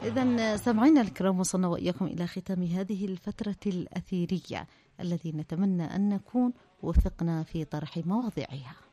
إذن سامعينا الكرام، وصلنا وإياكم إلى ختام هذه الفترة الأثيرية التي نتمنى أن نكون وفقنا في طرح مواضيعها.